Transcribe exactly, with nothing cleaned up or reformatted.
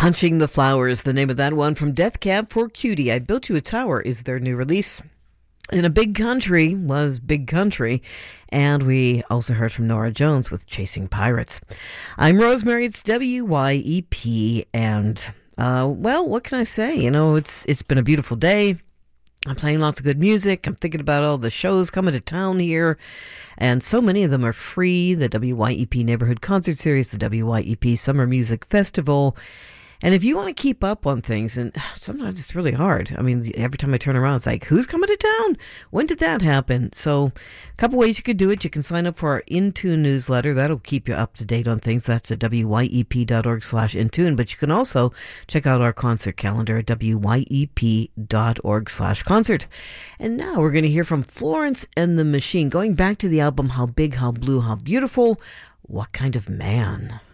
Punching the Flowers, the name of that one from Death Cab for Cutie. I Built You a Tower is their new release. In a Big Country was Big Country. And we also heard from Nora Jones with Chasing Pirates. I'm Rosemary. It's W Y E P. And, uh, well, what can I say? You know, it's it's been a beautiful day. I'm playing lots of good music. I'm thinking about all the shows coming to town here. And so many of them are free. The W Y E P Neighborhood Concert Series, the W Y E P Summer Music Festival. And if you want to keep up on things, and sometimes it's really hard. I mean, every time I turn around, it's like, who's coming to town? When did that happen? So a couple ways you could do it. You can sign up for our Intune newsletter. That'll keep you up to date on things. That's at wyep.org slash Intune. But you can also check out our concert calendar at wyep.org slash concert. And now we're going to hear from Florence and the Machine. Going back to the album, How Big, How Blue, How Beautiful. What Kind of Man?